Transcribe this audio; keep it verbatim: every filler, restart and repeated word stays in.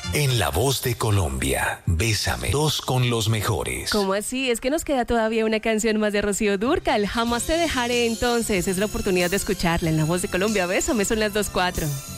En La Voz de Colombia, Bésame, dos con los mejores. ¿Cómo así? Es que nos queda todavía una canción más de Rocío Dúrcal. Jamás te dejaré, entonces. Es la oportunidad de escucharla en La Voz de Colombia. Bésame, son las dos cuatro.